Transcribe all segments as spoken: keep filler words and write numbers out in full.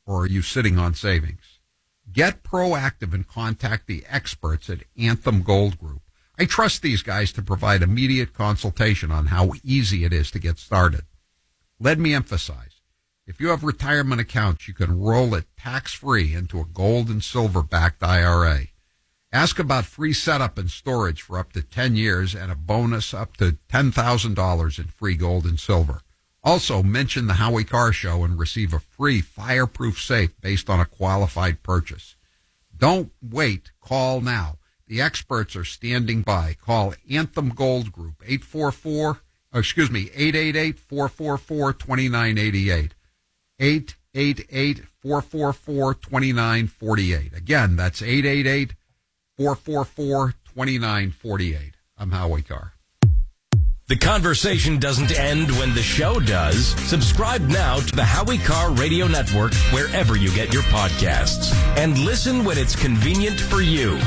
or are you sitting on savings? Get proactive and contact the experts at Anthem Gold Group. I trust these guys to provide immediate consultation on how easy it is to get started. Let me emphasize, if you have retirement accounts, you can roll it tax-free into a gold and silver-backed I R A. Ask about free setup and storage for up to ten years and a bonus up to ten thousand dollars in free gold and silver. Also, mention the Howie Carr Show and receive a free fireproof safe based on a qualified purchase. Don't wait. Call now. The experts are standing by. Call Anthem Gold Group, eight four four, excuse me, eight eight eight, four four four, two nine eight eight. eight eight eight, four four four, two nine four eight. Again, that's eight eight eight, four four four, two nine four eight. I'm Howie Carr. The conversation doesn't end when the show does. Subscribe now to the Howie Carr Radio Network wherever you get your podcasts. And listen when it's convenient for you.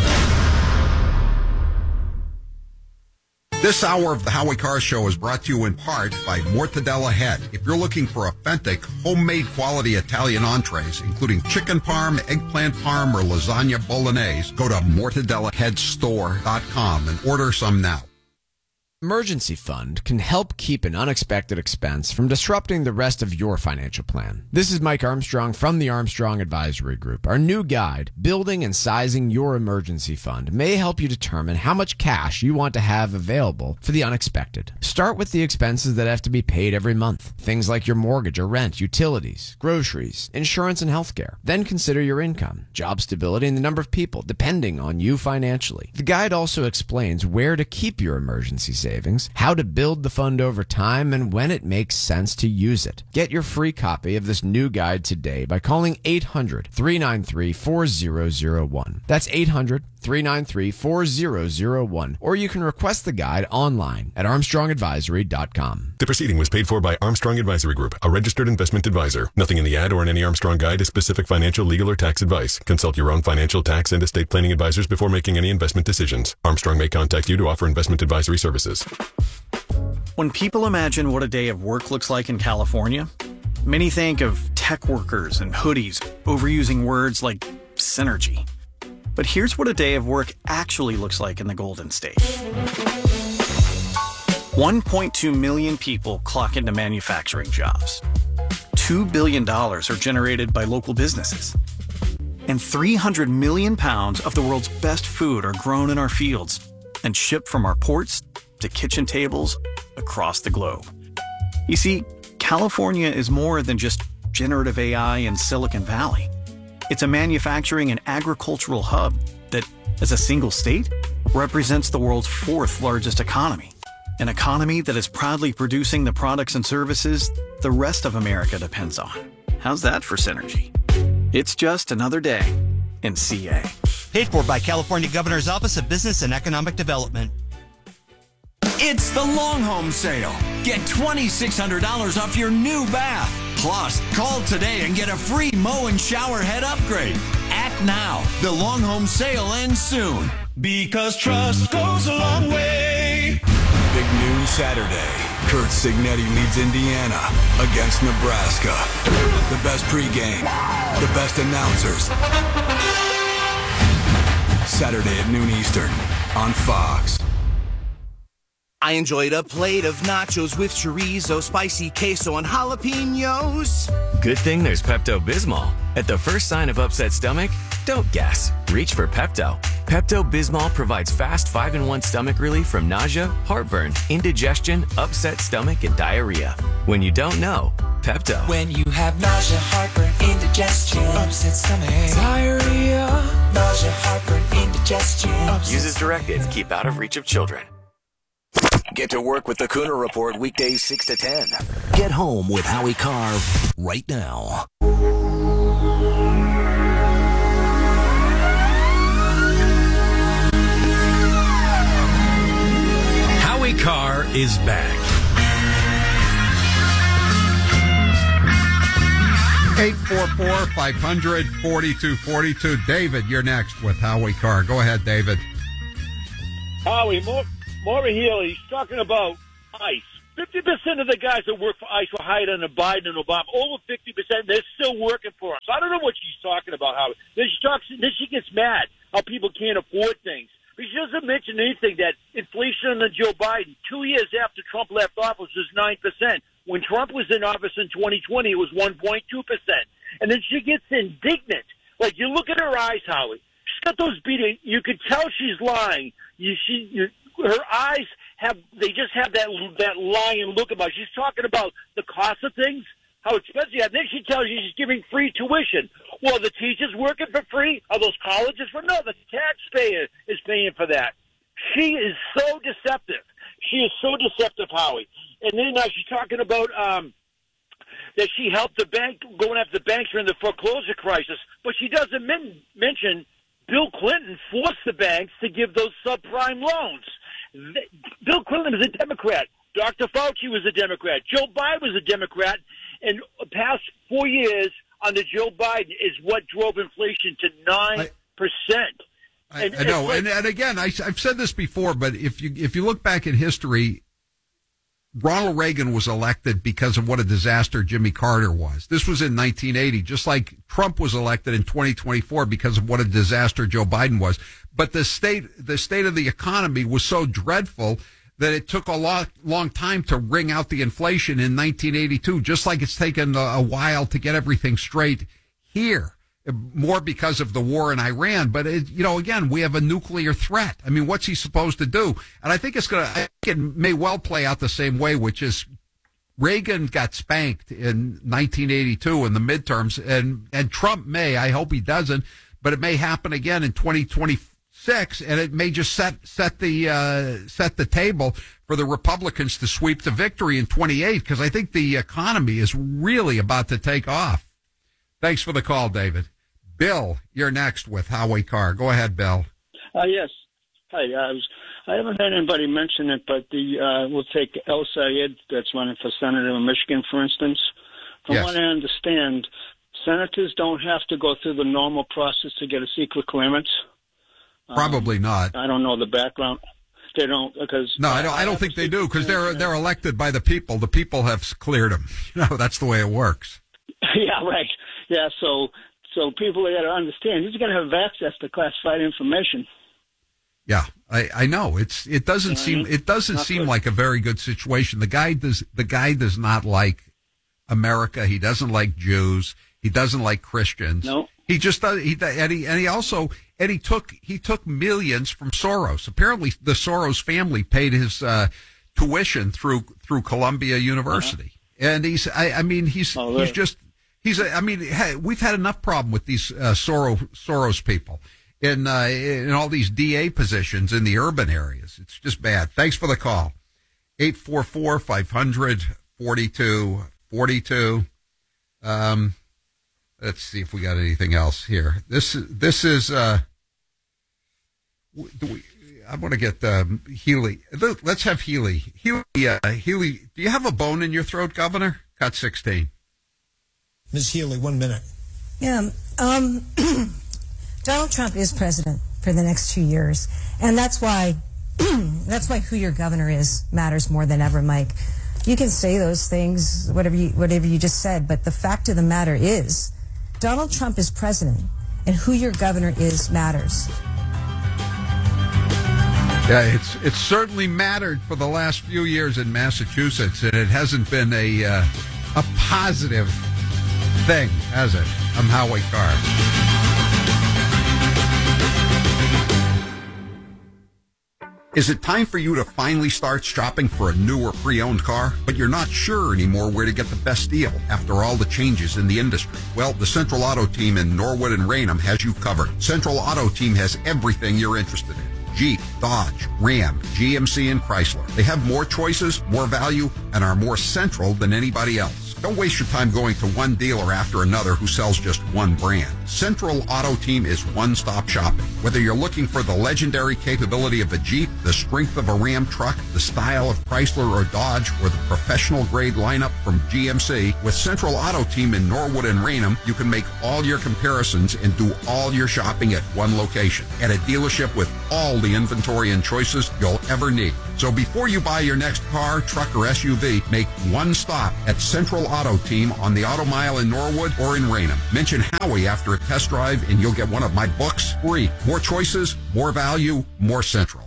This hour of the Howie Carr Show is brought to you in part by Mortadella Head. If you're looking for authentic, homemade quality Italian entrees, including chicken parm, eggplant parm, or lasagna bolognese, go to mortadella head store dot com and order some now. Emergency fund can help keep an unexpected expense from disrupting the rest of your financial plan. This is Mike Armstrong from the Armstrong Advisory Group. Our new guide, Building and Sizing Your Emergency Fund, may help you determine how much cash you want to have available for the unexpected. Start with the expenses that have to be paid every month. Things like your mortgage or rent, utilities, groceries, insurance, and healthcare. Then consider your income, job stability, and the number of people depending on you financially. The guide also explains where to keep your emergency savings. Savings, how to build the fund over time, and when it makes sense to use it. Get your free copy of this new guide today by calling eight hundred, three nine three, four zero zero one. That's eight hundred, three nine three, four zero zero one. Or you can request the guide online at armstrong advisory dot com. The proceeding was paid for by Armstrong Advisory Group, a registered investment advisor. Nothing in the ad or in any Armstrong guide is specific financial, legal, or tax advice. Consult your own financial, tax, and estate planning advisors before making any investment decisions. Armstrong may contact you to offer investment advisory services. When people imagine what a day of work looks like in California, many think of tech workers and hoodies, overusing words like synergy. But here's what a day of work actually looks like in the Golden State. one point two million people clock into manufacturing jobs. two billion dollars are generated by local businesses. And three hundred million pounds of the world's best food are grown in our fields and shipped from our ports to kitchen tables across the globe. You see, California is more than just generative A I and Silicon Valley. It's a manufacturing and agricultural hub that, as a single state, represents the world's fourth largest economy. An economy that is proudly producing the products and services the rest of America depends on. How's that for synergy? It's just another day in C A. Paid for by California Governor's Office of Business and Economic Development. It's the Long Home Sale. Get twenty-six hundred dollars off your new bath. Plus, call today and get a free mow and shower head upgrade. Act now. The Long Home Sale ends soon. Because trust goes a long way. Big noon Saturday. Kurt Signetti leads Indiana against Nebraska. The best pregame. The best announcers. Saturday at noon Eastern on Fox. I enjoyed a plate of nachos with chorizo, spicy queso, and jalapenos. Good thing there's Pepto-Bismol. At the first sign of upset stomach, don't guess. Reach for Pepto. Pepto-Bismol provides fast five in one stomach relief from nausea, heartburn, indigestion, upset stomach, and diarrhea. When you don't know, Pepto. When you have nausea, heartburn, indigestion, upset stomach, diarrhea, nausea, heartburn, indigestion. Use as directed to keep out of reach of children. Get to work with the Cooner Report weekdays six to ten. Get home with Howie Carr right now. Howie Carr is back. eight four four, five hundred, forty-two forty-two. David, you're next with Howie Carr. Go ahead, David. Howie, more... Maura Healey, he's talking about ice, fifty percent of the guys that work for ICE were hired under Biden and Obama. Over fifty percent, they're still working for them. So I don't know what she's talking about, Howard. Then she talks, then she gets mad how people can't afford things. But she doesn't mention anything that inflation under Joe Biden, two years after Trump left office, was nine percent. When Trump was in office in twenty twenty, it was one point two percent. And then she gets indignant. Like, you look at her eyes, Howard. She's got those beating. You could tell she's lying. You, she, you, her eyes have, they just have that that lying look about it. She's talking about the cost of things, how expensive. And then she tells you she's giving free tuition. Well, the teachers working for free? Are those colleges for? No, the taxpayer is paying for that. She is so deceptive. She is so deceptive, Howie. And then uh, she's talking about um, that she helped the bank, going after the banks during the foreclosure crisis. But she doesn't men- mention Bill Clinton forced the banks to give those subprime loans. Th- Bill Clinton was a Democrat. Doctor Fauci was a Democrat. Joe Biden was a Democrat. And the past four years under Joe Biden is what drove inflation to nine percent. I, I know, like, and, and again, I, I've said this before, but if you if you look back in history, Ronald Reagan was elected because of what a disaster Jimmy Carter was. This was in nineteen eighty, just like Trump was elected in twenty twenty-four because of what a disaster Joe Biden was. But the state the state of the economy was so dreadful that it took a long, long time to wring out the inflation in nineteen eighty-two, just like it's taken a, a while to get everything straight here. More because of the war in Iran. But, it, you know, again, we have a nuclear threat. I mean, what's he supposed to do? And I think it's going to, I think it may well play out the same way, which is Reagan got spanked in nineteen eighty-two in the midterms, and, and Trump may, I hope he doesn't, but it may happen again in twenty twenty-six, and it may just set, set the, uh, set the table for the Republicans to sweep to victory in twenty-eight, because I think the economy is really about to take off. Thanks for the call, David. Bill, you're next with Howie Carr. Go ahead, Bill. Uh, yes. Hi. I, was, I haven't heard anybody mention it, but the uh, we'll take El Sayed that's running for senator in Michigan, for instance. From yes. what I understand, senators don't have to go through the normal process to get a secret clearance. Probably um, not. I don't know the background. They don't because no, I don't. I don't think they do because they're they're elected by the people. The people have cleared them. You know, that's the way it works. Yeah, right. Yeah, so so people got to understand he's going to have access to classified information. Yeah, I, I know it's it doesn't seem it doesn't not seem good. Like a very good situation. The guy does the guy does not like America. He doesn't like Jews. He doesn't like Christians. No, he just does. He and he and he also and he took he took millions from Soros. Apparently, the Soros family paid his uh, tuition through through Columbia University, uh-huh. and he's I, I mean he's oh, he's just. He's a, I mean, hey, we've had enough problem with these uh, Soros, Soros people in uh, in all these D A positions in the urban areas. It's just bad. Thanks for the call. eight four four, five hundred, forty-two forty-two. Um, let's see if we got anything else here. This, this is, uh, do we, I want to get um, Healy. Let's have Healy. Healy, uh, Healy, do you have a bone in your throat, Governor? Cut sixteen. Miz Healy, one minute. Yeah. Um, Donald Trump is president for the next two years. And that's why, that's why who your governor is matters more than ever, Mike. You can say those things, whatever you, whatever you just said, but the fact of the matter is Donald Trump is president, and who your governor is matters. Yeah, it's it's certainly mattered for the last few years in Massachusetts, and it hasn't been a uh, a positive thing, has it? I'm Howie Carr. Is it time for you to finally start shopping for a new or pre-owned car, but you're not sure anymore where to get the best deal after all the changes in the industry? Well, the Central Auto Team in Norwood and Raynham has you covered. Central Auto Team has everything you're interested in. Jeep, Dodge, Ram, G M C, and Chrysler. They have more choices, more value, and are more central than anybody else. Don't waste your time going to one dealer after another who sells just one brand. Central Auto Team is one-stop shopping. Whether you're looking for the legendary capability of a Jeep, the strength of a Ram truck, the style of Chrysler or Dodge, or the professional-grade lineup from G M C, with Central Auto Team in Norwood and Raynham, you can make all your comparisons and do all your shopping at one location, at a dealership with all the inventory and choices you'll ever need. So before you buy your next car, truck, or S U V, make one stop at Central Auto Team on the Auto Mile in Norwood or in Raynham. Mention Howie after a test drive and you'll get one of my books free. More choices, more value, more Central.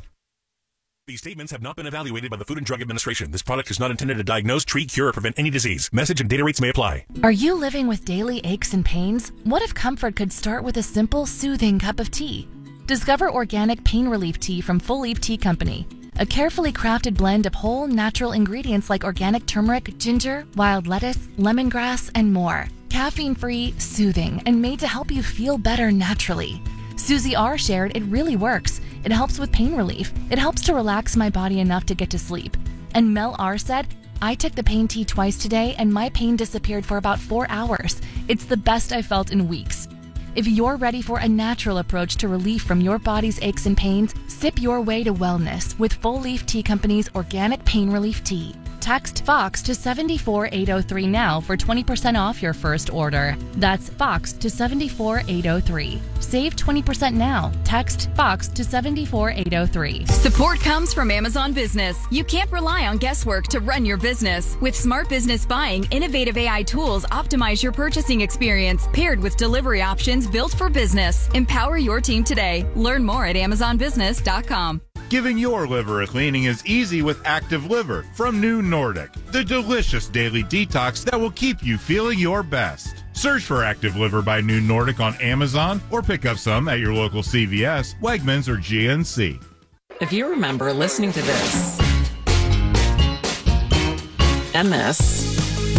These statements have not been evaluated by the Food and Drug Administration. This product is not intended to diagnose, treat, cure, or prevent any disease. Message and data rates may apply. Are you living with daily aches and pains? What if comfort could start with a simple, soothing cup of tea? Discover organic pain relief tea from Full Leaf Tea Company. A carefully crafted blend of whole, natural ingredients like organic turmeric, ginger, wild lettuce, lemongrass, and more. Caffeine-free, soothing, and made to help you feel better naturally. Susie R. shared it really works. It helps with pain relief. It helps to relax my body enough to get to sleep. And Mel R. said, I took the pain tea twice today and my pain disappeared for about four hours. It's the best I've felt in weeks. If you're ready for a natural approach to relief from your body's aches and pains, sip your way to wellness with Full Leaf Tea Company's organic pain relief tea. Text FOX to seven four eight zero three now for twenty percent off your first order. That's FOX to seven four eight zero three. Save twenty percent now. Text FOX to seven four eight zero three. Support comes from Amazon Business. You can't rely on guesswork to run your business. With Smart Business Buying, innovative A I tools optimize your purchasing experience, paired with delivery options built for business. Empower your team today. Learn more at amazon business dot com. Giving your liver a cleaning is easy with Active Liver from New Nordic, the delicious daily detox that will keep you feeling your best. Search for Active Liver by New Nordic on Amazon or pick up some at your local C V S, Wegmans, or G N C. If you remember listening to this and this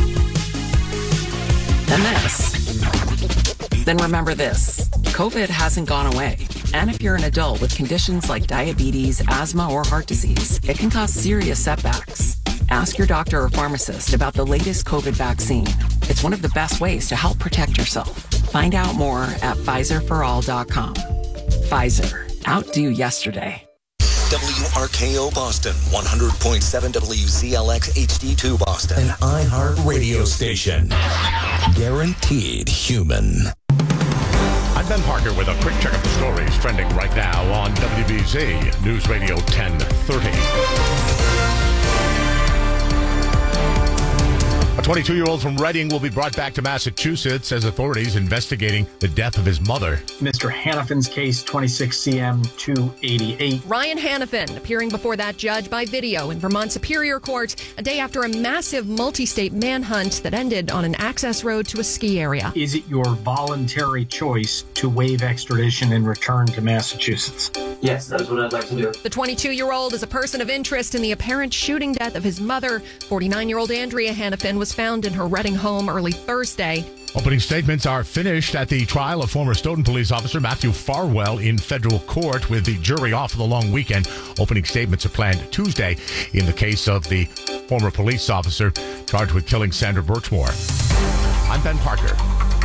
and this, then remember this. COVID hasn't gone away. And if you're an adult with conditions like diabetes, asthma, or heart disease, it can cause serious setbacks. Ask your doctor or pharmacist about the latest COVID vaccine. It's one of the best ways to help protect yourself. Find out more at Pfizer for all dot com. Pfizer. Outdo yesterday. W R K O Boston, one hundred point seven W Z L X H D two Boston. An iHeart radio station. Guaranteed human. I'm Ben Parker with a quick check of the stories trending right now on W B Z News Radio ten thirty. A twenty-two-year-old from Reading will be brought back to Massachusetts as authorities investigating the death of his mother. Mister Hannafin's case, twenty-six C M two eighty-eight. Ryan Hannafin appearing before that judge by video in Vermont Superior Court a day after a massive multi-state manhunt that ended on an access road to a ski area. Is it your voluntary choice to waive extradition and return to Massachusetts? Yes, that's what I'd like to do. The twenty-two-year-old is a person of interest in the apparent shooting death of his mother. forty-nine-year-old Andrea Hannafin was found in her Reading home early Thursday. Opening statements are finished at the trial of former Stoughton police officer Matthew Farwell in federal court with the jury off for the long weekend. Opening statements are planned Tuesday in the case of the former police officer charged with killing Sandra Birchmore. I'm Ben Parker.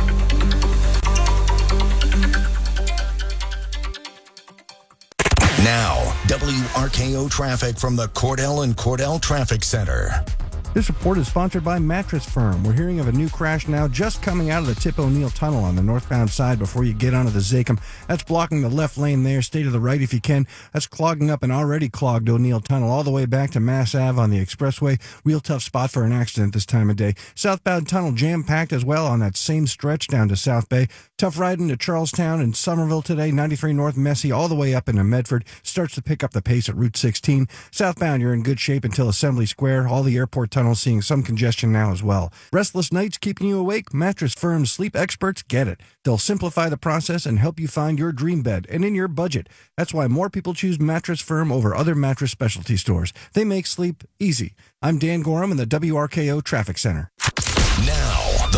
Now, W R K O traffic from the Cordell and Cordell Traffic Center. This report is sponsored by Mattress Firm. We're hearing of a new crash now just coming out of the Tip O'Neill Tunnel on the northbound side before you get onto the Zachem. That's blocking the left lane there. Stay to the right if you can. That's clogging up an already clogged O'Neill Tunnel all the way back to Mass Ave on the expressway. Real tough spot for an accident this time of day. Southbound tunnel jam-packed as well on that same stretch down to South Bay. Tough riding to Charlestown and Somerville today. ninety-three North messy all the way up into Medford. Starts to pick up the pace at Route sixteen. Southbound, you're in good shape until Assembly Square. All the airport tunnels seeing some congestion now as well. Restless nights keeping you awake? Mattress Firm's sleep experts get it. They'll simplify the process and help you find your dream bed and in your budget. That's why more people choose Mattress Firm over other mattress specialty stores. They make sleep easy. I'm Dan Gorham in the W R K O Traffic Center. Now, the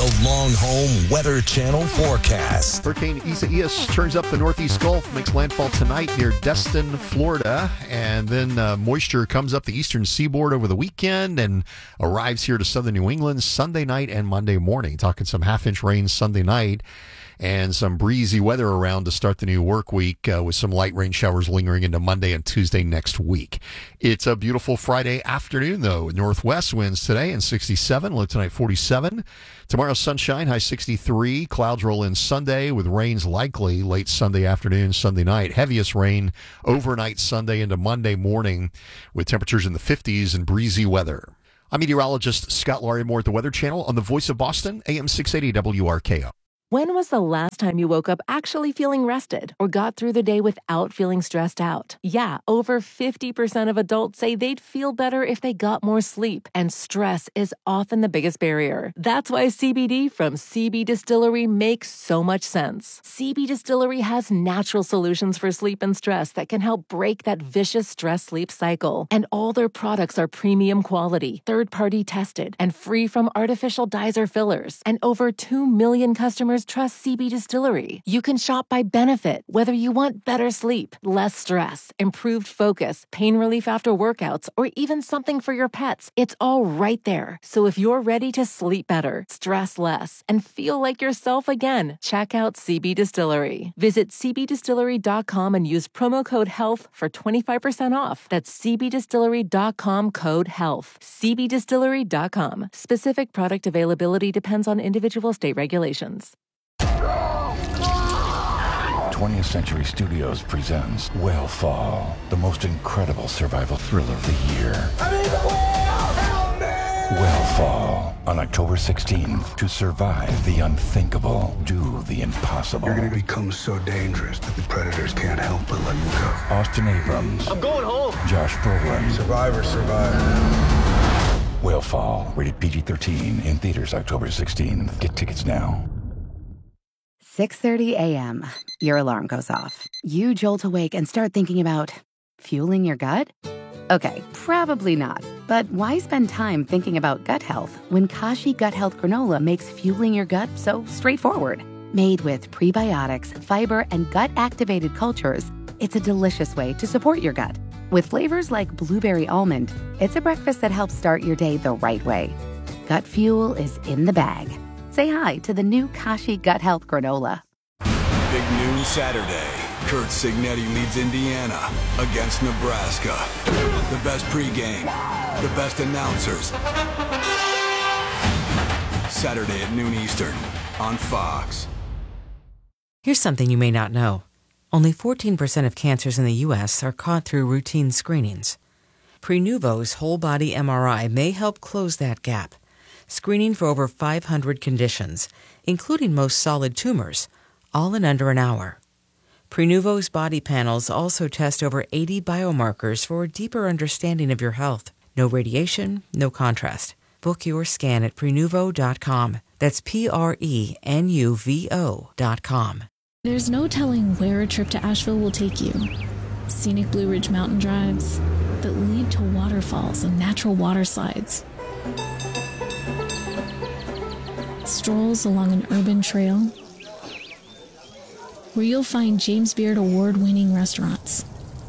The Long Home Weather Channel forecast. Hurricane Isaias turns up the Northeast Gulf, makes landfall tonight near Destin, Florida, and then uh, moisture comes up the eastern seaboard over the weekend and arrives here to southern New England Sunday night and Monday morning. Talking some half-inch rain Sunday night and some breezy weather around to start the new work week uh, with some light rain showers lingering into Monday and Tuesday next week. It's a beautiful Friday afternoon, though. Northwest winds today and sixty-seven, low tonight forty-seven. Tomorrow, sunshine, high sixty-three. Clouds roll in Sunday with rains likely late Sunday afternoon, Sunday night. Heaviest rain overnight Sunday into Monday morning with temperatures in the fifties and breezy weather. I'm meteorologist Scott Larimore at the Weather Channel on the Voice of Boston, A M six eighty W R K O. When was the last time you woke up actually feeling rested or got through the day without feeling stressed out? Yeah, over fifty percent of adults say they'd feel better if they got more sleep, and stress is often the biggest barrier. That's why C B D from C B Distillery makes so much sense. C B Distillery has natural solutions for sleep and stress that can help break that vicious stress-sleep cycle. And all their products are premium quality, third-party tested, and free from artificial dyes or fillers. And over two million customers trust C B Distillery. You can shop by benefit, whether you want better sleep, less stress, improved focus, pain relief after workouts, or even something for your pets. It's all right there. So if you're ready to sleep better, stress less, and feel like yourself again, check out C B Distillery. Visit c b distillery dot com and use promo code HEALTH for twenty-five percent off. That's c b distillery dot com code HEALTH. c b distillery dot com. Specific product availability depends on individual state regulations. twentieth Century Studios presents Whale the most incredible survival thriller of the year. Whale on October sixteenth. To survive the unthinkable, do the impossible. You're going to become so dangerous that the predators can't help but let you go. Austin Abrams. I'm going home. Josh Brolin. Survivor, survivor. Whale rated P G thirteen, in theaters October sixteenth. Get tickets now. six thirty a.m. Your alarm goes off. You jolt awake and start thinking about fueling your gut? Okay, probably not. But why spend time thinking about gut health when Kashi Gut Health Granola makes fueling your gut so straightforward? Made with prebiotics, fiber, and gut-activated cultures, it's a delicious way to support your gut. With flavors like blueberry almond, it's a breakfast that helps start your day the right way. Gut fuel is in the bag. Say hi to the new Kashi Gut Health Granola. Big noon Saturday. Kurt Signetti leads Indiana against Nebraska. The best pregame, the best announcers. Saturday at noon Eastern on Fox. Here's something you may not know. Only fourteen percent of cancers in the U S are caught through routine screenings. Prenuvo's whole-body M R I may help close that gap, screening for over five hundred conditions, including most solid tumors, all in under an hour. Prenuvo's body panels also test over eighty biomarkers for a deeper understanding of your health. No radiation, no contrast. Book your scan at prenuvo dot com. That's P R E N U V O dot com. There's no telling where a trip to Asheville will take you. Scenic Blue Ridge mountain drives that lead to waterfalls and natural water slides. Strolls along an urban trail where you'll find James Beard award-winning restaurants.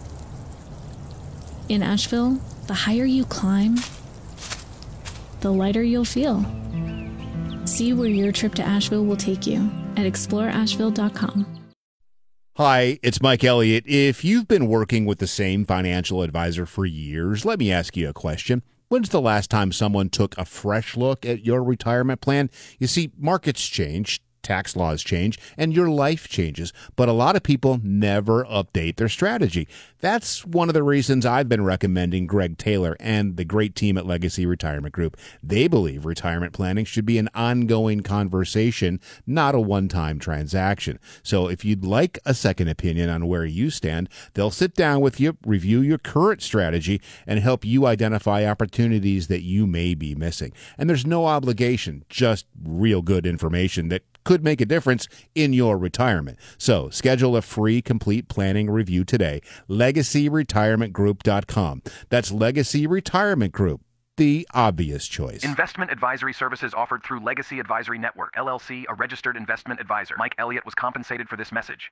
In Asheville, the higher you climb, the lighter you'll feel. See where your trip to Asheville will take you at explore asheville dot com. Hi, it's Mike Elliott. If you've been working with the same financial advisor for years, let me ask you a question. When's the last time someone took a fresh look at your retirement plan? You see, markets change, tax laws change, and your life changes, but a lot of people never update their strategy. That's one of the reasons I've been recommending Greg Taylor and the great team at Legacy Retirement Group. They believe retirement planning should be an ongoing conversation, not a one-time transaction. So if you'd like a second opinion on where you stand, they'll sit down with you, review your current strategy, and help you identify opportunities that you may be missing. And there's no obligation, just real good information that could make a difference in your retirement. So schedule a free complete planning review today. legacy retirement group dot com. That's Legacy Retirement Group the obvious choice. Investment advisory services offered through Legacy Advisory Network, L L C, a registered investment advisor. Mike Elliott was compensated for this message.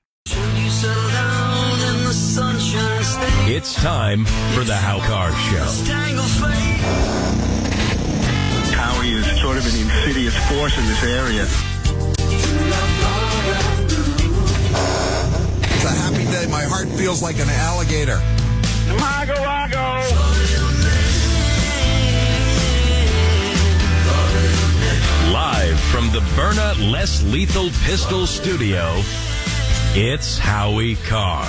It's time for the How Car Show. Howie is sort of an insidious force in this area. It's a happy day. My heart feels like an alligator. Mago, Mago. Live from the Byrna Less Lethal Pistol Studio, it's Howie Carr.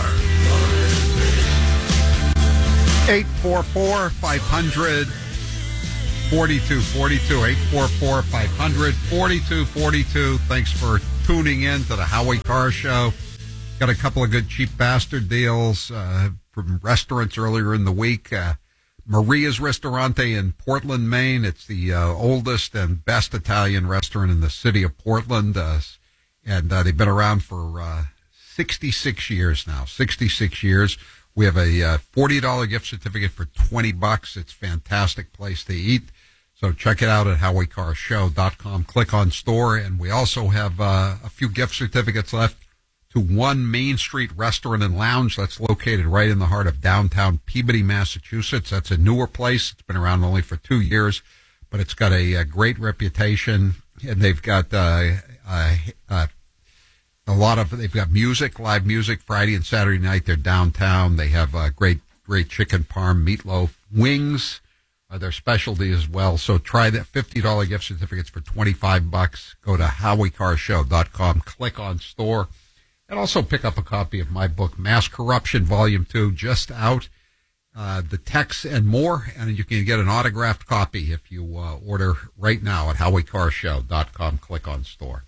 eight four four, five hundred, forty-two forty-two. eight four four, five hundred, forty-two forty-two. Thanks for tuning in to the Howie Carr Show. Got a couple of good cheap bastard deals uh, from restaurants earlier in the week. Uh, Maria's Ristorante in Portland, Maine. It's the uh, oldest and best Italian restaurant in the city of Portland. Uh, and uh, they've been around for uh, sixty-six years now. sixty-six years. We have a uh, forty dollars gift certificate for twenty bucks. It's a fantastic place to eat. So check it out at howie car show dot com. Click on store. And we also have uh, a few gift certificates left to One Main Street Restaurant and Lounge. That's located right in the heart of downtown Peabody, Massachusetts. That's a newer place. It's been around only for two years, but it's got a, a great reputation. And they've got uh, uh, uh, a lot of, they've got music, live music, Friday and Saturday night. They're downtown. They have uh, great, great chicken parm, meatloaf, wings are their specialty as well. So try that. fifty dollars gift certificates for twenty-five bucks. Go to howie car show dot com. Click on store. And also pick up a copy of my book, Mass Corruption, Volume two, just out. Uh, the text and more. And you can get an autographed copy if you uh, order right now at howie car show dot com. Click on store.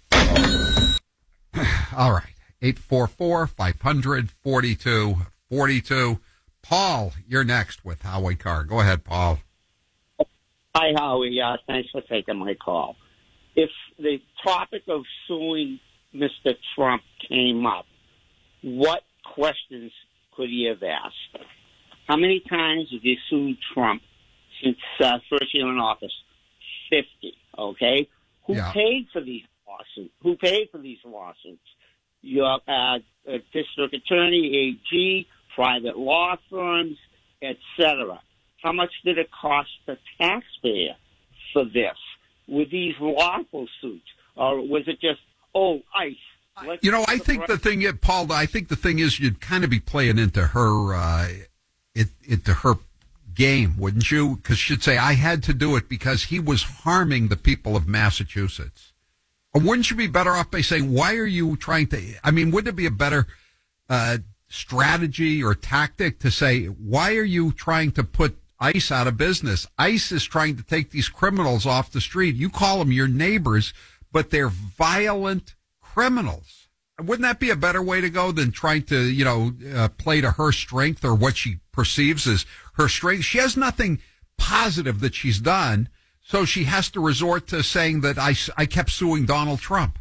All right. eight four four, five hundred, forty-two forty-two. Paul, you're next with Howie Carr. Go ahead, Paul. Hi, Howie. Uh, thanks for taking my call. If the topic of suing Mister Trump came up, what questions could he have asked? How many times have you sued Trump since uh, first year in office? fifty, okay? Who yeah. paid for these lawsuits? Who paid for these lawsuits? Your uh, district attorney, A G, private law firms, et cetera. How much did it cost the taxpayer for this? Were these lawful suits? Or was it just, oh, ICE? Let's you know, I think the thing, is, Paul, I think the thing is you'd kind of be playing into her, uh, it, into her game, wouldn't you? Because she'd say, I had to do it because he was harming the people of Massachusetts. Or wouldn't you be better off by saying, why are you trying to, I mean, wouldn't it be a better uh, strategy or tactic to say, why are you trying to put ICE out of business? ICE is trying to take these criminals off the street. You call them your neighbors, but they're violent criminals. Wouldn't that be a better way to go than trying to, you know, uh, play to her strength or what she perceives as her strength? She has nothing positive that she's done, so she has to resort to saying that I, I kept suing Donald Trump.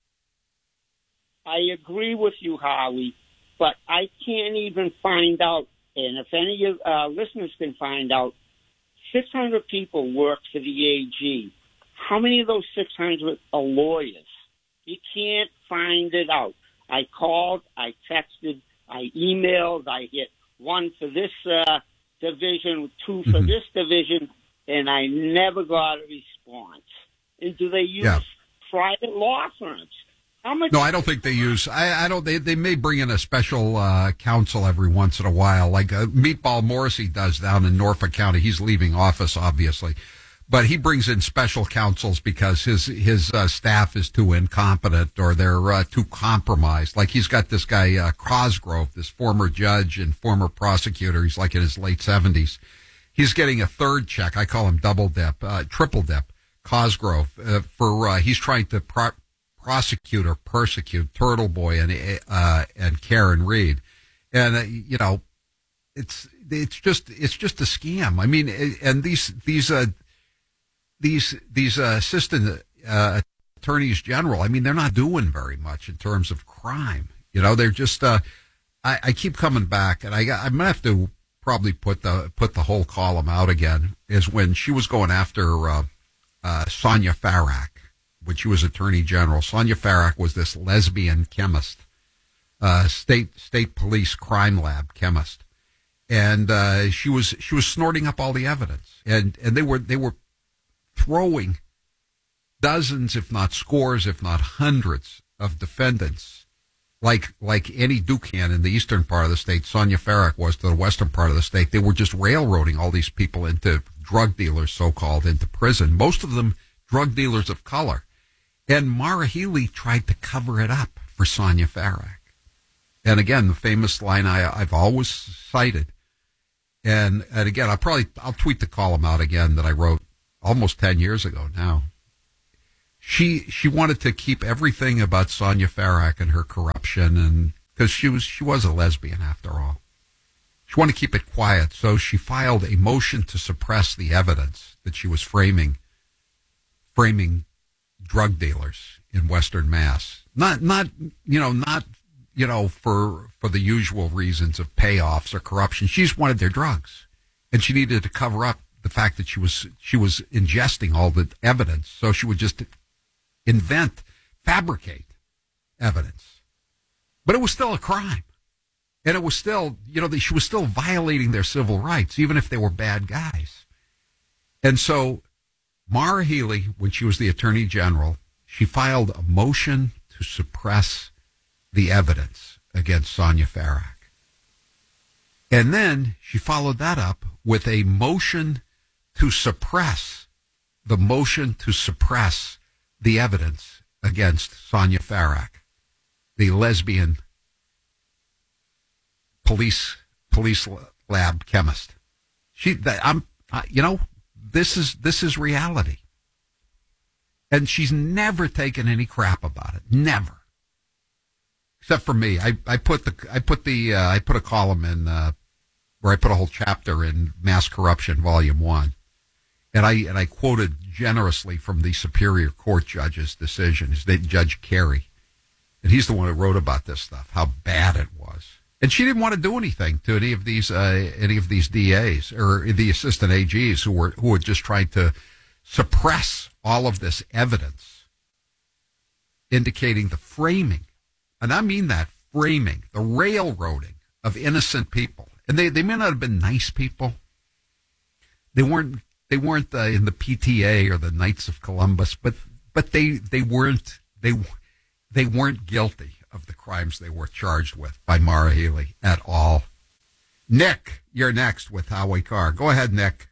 I agree with you, Howie, but I can't even find out, and if any of your uh, listeners can find out, six hundred people work for the A G. How many of those six hundred are lawyers? You can't find it out. I called, I texted, I emailed, I hit one for this uh, division, two for mm-hmm. this division, and I never got a response. And do they use yeah. private law firms? How much? No, I don't think they use. I, I don't. They they may bring in a special uh, counsel every once in a while, like uh, Meatball Morrissey does down in Norfolk County. He's leaving office, obviously. But he brings in special counsels because his his uh, staff is too incompetent or they're uh, too compromised. Like he's got this guy uh, Cosgrove, this former judge and former prosecutor. He's like in his late seventies. He's getting a third check. I call him double dip, uh, triple dip. Cosgrove uh, for uh, he's trying to pro- prosecute or persecute Turtle Boy and uh, and Karen Reed, and uh, you know it's it's just it's just a scam. I mean, and these these. Uh, These these uh, assistant uh, attorneys general, I mean, they're not doing very much in terms of crime. You know, they're just. Uh, I, I keep coming back, and I I'm gonna have to probably put the put the whole column out again is when she was going after uh, uh, Sonia Farrak, when she was Attorney General. Sonia Farrak was this lesbian chemist, uh, state state police crime lab chemist, and uh, she was she was snorting up all the evidence, and and they were they were throwing dozens, if not scores, if not hundreds of defendants. Like like Annie Dukan in the eastern part of the state, Sonia Farrak was to the western part of the state. They were just railroading all these people into drug dealers, so-called, into prison. Most of them drug dealers of color. And Maura Healey tried to cover it up for Sonia Farrak. And again, the famous line I, I've always cited. And, and again, I'll probably I'll tweet the column out again that I wrote almost ten years ago now. She she wanted to keep everything about Sonia Farrak and her corruption, and because she was she was a lesbian after all. She wanted to keep it quiet, so she filed a motion to suppress the evidence that she was framing framing drug dealers in Western Mass. Not not you know not you know for for the usual reasons of payoffs or corruption. She just wanted their drugs, and she needed to cover up the fact that she was she was ingesting all the evidence, so she would just invent, fabricate evidence. But it was still a crime. And it was still, you know, she was still violating their civil rights, even if they were bad guys. And so Maura Healey, when she was the Attorney General, she filed a motion to suppress the evidence against Sonia Farrak. And then she followed that up with a motion to suppress, the motion to suppress the evidence against Sonia Farrak, the lesbian police police lab chemist. She, that, I'm, I, you know, this is this is reality, and she's never taken any crap about it, never, except for me. I, I put the I put the uh, I put a column in uh, where I put a whole chapter in Mass Corruption, Volume One. And I and I quoted generously from the Superior Court judge's decision, his name, Judge Carey. And he's the one who wrote about this stuff, how bad it was. And she didn't want to do anything to any of these uh, any of these D As or the assistant A Gs who were who were just trying to suppress all of this evidence, indicating the framing, and I mean that framing, the railroading of innocent people. And they, they may not have been nice people. They weren't. They weren't uh, in the P T A or the Knights of Columbus, but but they they weren't they they weren't guilty of the crimes they were charged with by Maura Healey at all. Nick, you're next with Howie Carr. Go ahead, Nick.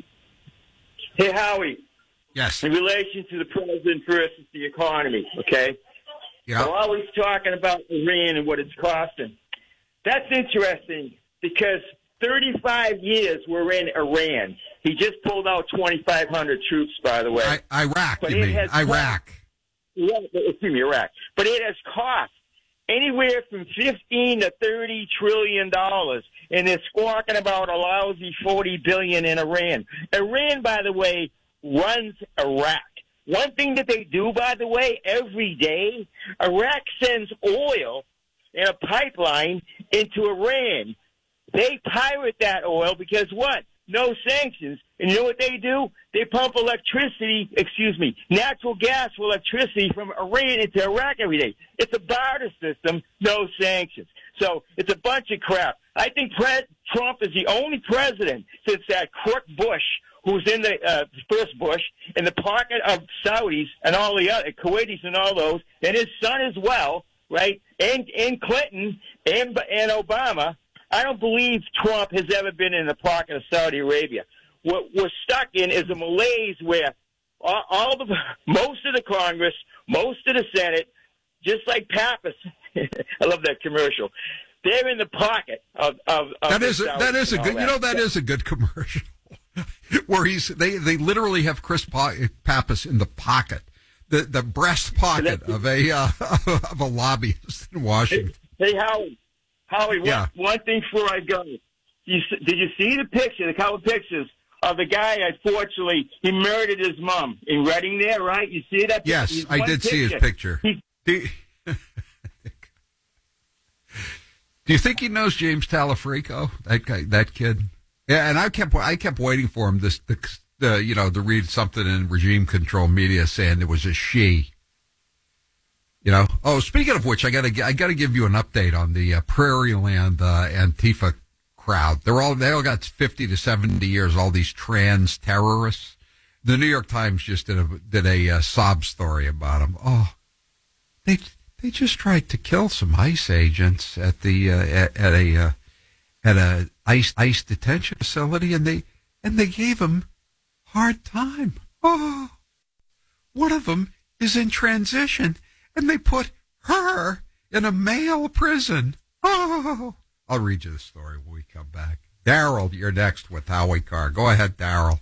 Hey, Howie. Yes. In relation to the president versus the economy, okay? Yeah. We're always talking about Iran and what it's costing. That's interesting because thirty-five years we're in Iran. He just pulled out twenty-five hundred troops, by the way. I, Iraq, but you mean? Iraq. Cost, yeah, excuse me, Iraq. But it has cost anywhere from fifteen to thirty trillion dollars, and they're squawking about a lousy forty billion in Iran. Iran, by the way, runs Iraq. One thing that they do, by the way, every day, Iraq sends oil in a pipeline into Iran. They pirate that oil because what? No sanctions. And you know what they do? They pump electricity, excuse me, natural gas for electricity from Iran into Iraq every day. It's a barter system, no sanctions. So it's a bunch of crap. I think Pre- Trump is the only president since that crook Bush, who's in the uh, first Bush, in the pocket of Saudis and all the other, Kuwaitis and all those, and his son as well, right, and, and Clinton and, and Obama. I don't believe Trump has ever been in the pocket of Saudi Arabia. What we're stuck in is a malaise where all, all the most of the Congress, most of the Senate, just like Pappas, I love that commercial. They're in the pocket of of, of that is a, that is a good. That. You know that is a good commercial where he's they they literally have Chris Pappas in the pocket, the the breast pocket of a uh, of a lobbyist in Washington. Hey, hey Howard. Howie, yeah. one, one thing before I go. You, did you see the picture, the couple of pictures of the guy, unfortunately, he murdered his mom in Reading there, right? You see that? Yes, I did picture. see his picture. He, Do you think he knows James Talafrico? That guy, that kid. Yeah, and I kept I kept waiting for him this the, the you know to read something in regime control media saying it was a she. You know. Oh, speaking of which, I got to I got to give you an update on the uh, Prairie Land uh, Antifa crowd. They're all they all got fifty to seventy years. All these trans terrorists. The New York Times just did a did a uh, sob story about them. Oh, they they just tried to kill some ICE agents at the uh, at, at a uh, at a ICE ICE detention facility, and they and they gave them hard time. Oh, one of them is in transition, and they put her in a male prison. Oh, I'll read you the story when we come back. Daryl, you're next with Howie Carr. Go ahead, Daryl.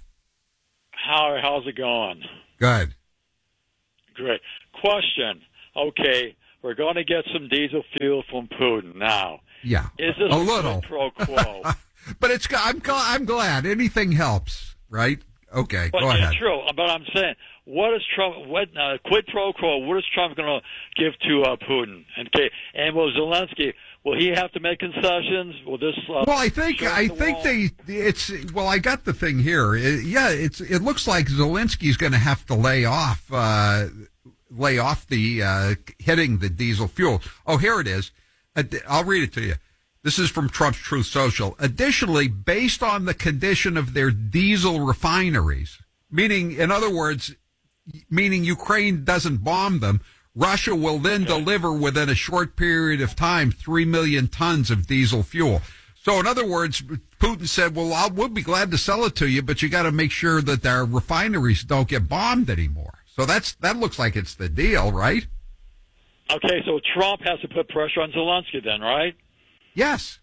How, how's it going? Good. Great. Question. Okay, we're going to get some diesel fuel from Putin now. Yeah. Is this a a little pro quo? But it's I'm I'm glad anything helps, right? Okay, but go ahead. It's true, but I'm saying, what is Trump? What uh, quid pro quo? What is Trump going to give to uh, Putin? And okay, and will Zelensky? Will he have to make concessions? Will this? Uh, well, I think I the think wall? they. It's well, I got the thing here. It, yeah, it's it looks like Zelensky's going to have to lay off, uh, lay off the uh, hitting the diesel fuel. Oh, here it is. I'll read it to you. This is from Trump's Truth Social. Additionally, based on the condition of their diesel refineries, meaning, in other words, meaning Ukraine doesn't bomb them, Russia will then okay. deliver within a short period of time three million tons of diesel fuel. So, in other words, Putin said, well, I'll, we'll be glad to sell it to you, but you got to make sure that their refineries don't get bombed anymore. So that's that looks like it's the deal, right? Okay, so Trump has to put pressure on Zelensky then, right? Yes.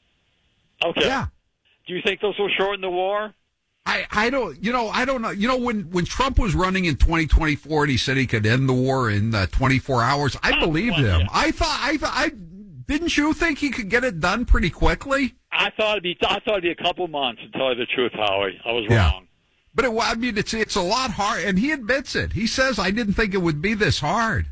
Okay. Yeah. Do you think this will shorten the war? I, I don't, you know, I don't know. You know, when, when Trump was running in twenty twenty-four and he said he could end the war in uh, twenty-four hours, I oh, believed well, him. Yeah. I thought, I, I, didn't you think he could get it done pretty quickly? I thought it'd be, I thought it'd be a couple months, to tell you the truth, Howie. I was yeah. wrong. But it, I mean, it's, it's a lot hard, and he admits it. He says, I didn't think it would be this hard.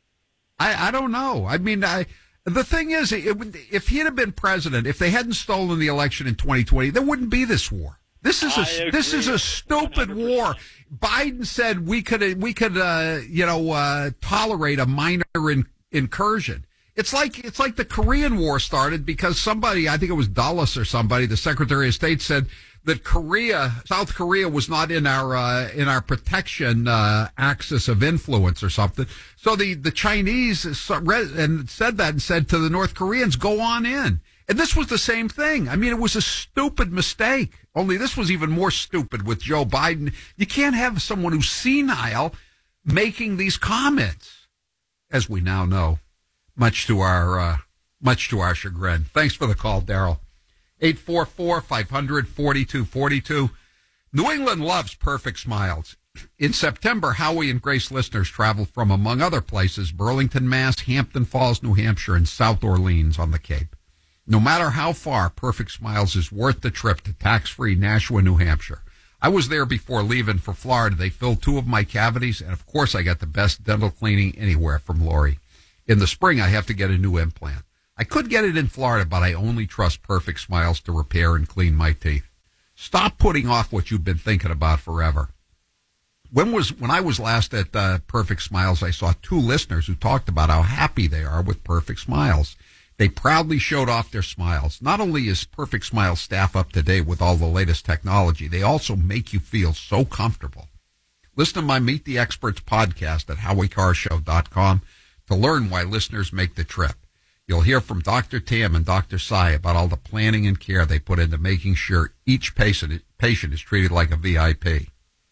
I, I don't know. I mean, I, the thing is, it, if he had been president, if they hadn't stolen the election in twenty twenty, there wouldn't be this war. This is a this is a stupid one hundred percent war. Biden said we could we could uh, you know uh, tolerate a minor in, incursion. It's like it's like the Korean War started because somebody, I think it was Dulles or somebody, the Secretary of State, said that Korea, South Korea, was not in our uh, in our protection uh, axis of influence or something. So the the Chinese and said that and said to the North Koreans, "Go on in." And this was the same thing. I mean, it was a stupid mistake. Only this was even more stupid with Joe Biden. You can't have someone who's senile making these comments, as we now know, much to our uh, much to our chagrin. Thanks for the call, Daryl. eight four four, five hundred, forty-two forty-two. New England loves perfect smiles. In September, Howie and Grace listeners traveled from, among other places, Burlington, Mass., Hampton Falls, New Hampshire, and South Orleans on the Cape. No matter how far, Perfect Smiles is worth the trip to tax-free Nashua, New Hampshire. I was there before leaving for Florida. They filled two of my cavities, and of course I got the best dental cleaning anywhere from Lori. In the spring, I have to get a new implant. I could get it in Florida, but I only trust Perfect Smiles to repair and clean my teeth. Stop putting off what you've been thinking about forever. When was when I was last at uh, Perfect Smiles, I saw two listeners who talked about how happy they are with Perfect Smiles. They proudly showed off their smiles. Not only is Perfect Smiles staff up to date with all the latest technology, they also make you feel so comfortable. Listen to my Meet the Experts podcast at howie carr show dot com to learn why listeners make the trip. You'll hear from Doctor Tam and Doctor Sai about all the planning and care they put into making sure each patient, patient is treated like a V I P.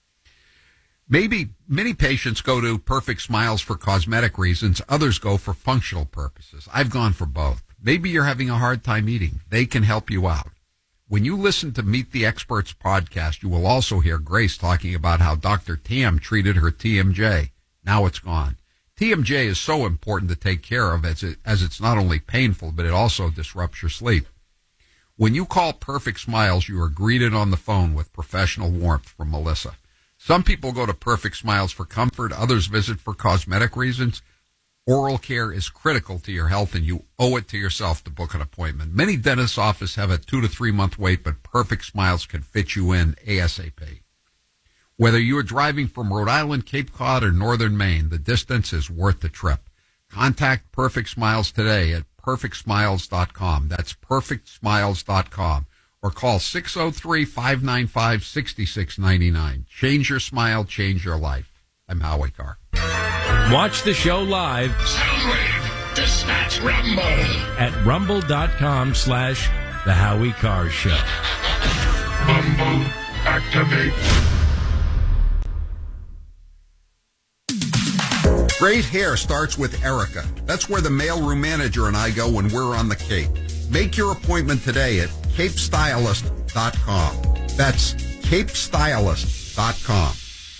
Maybe many patients go to Perfect Smiles for cosmetic reasons. Others go for functional purposes. I've gone for both. Maybe you're having a hard time eating. They can help you out. When you listen to Meet the Experts podcast, you will also hear Grace talking about how Doctor Tam treated her T M J. Now it's gone. T M J is so important to take care of as, it, as it's not only painful, but it also disrupts your sleep. When you call Perfect Smiles, you are greeted on the phone with professional warmth from Melissa. Some people go to Perfect Smiles for comfort. Others visit for cosmetic reasons. Oral care is critical to your health, and you owe it to yourself to book an appointment. Many dentist offices have a two to three month wait, but Perfect Smiles can fit you in ASAP. Whether you are driving from Rhode Island, Cape Cod, or northern Maine, the distance is worth the trip. Contact Perfect Smiles today at perfect smiles dot com. That's perfect smiles dot com. Or call six oh three, five nine five, six six nine nine. Change your smile, change your life. I'm Howie Carr. Watch the show live. Soundwave, dispatch Rumble. At rumble.com slash The Howie Carr Show. Rumble, activate. Great hair starts with Erica. That's where the mailroom manager and I go when we're on the Cape. Make your appointment today at cape stylist dot com. That's cape stylist dot com.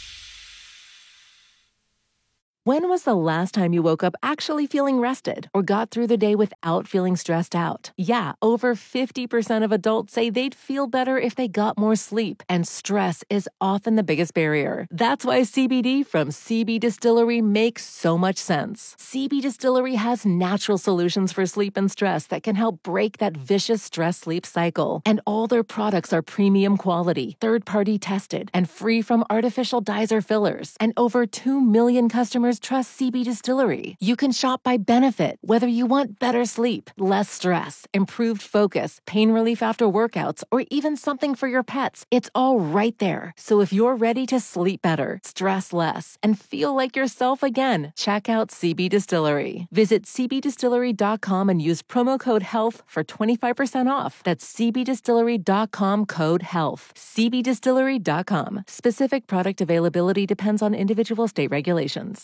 When was the last time you woke up actually feeling rested or got through the day without feeling stressed out? Yeah, over fifty percent of adults say they'd feel better if they got more sleep, and stress is often the biggest barrier. That's why C B D from C B Distillery makes so much sense. C B Distillery has natural solutions for sleep and stress that can help break that vicious stress-sleep cycle. And all their products are premium quality, third-party tested, and free from artificial dyes or fillers. And over two million customers trust C B Distillery. You can shop by benefit, whether you want better sleep, less stress, improved focus, pain relief after workouts, or even something for your pets. It's all right there. So if you're ready to sleep better, stress less, and feel like yourself again, check out C B Distillery. Visit c b distillery dot com and use promo code HEALTH for twenty-five percent off. That's c b distillery dot com code HEALTH. c b distillery dot com. Specific product availability depends on individual state regulations.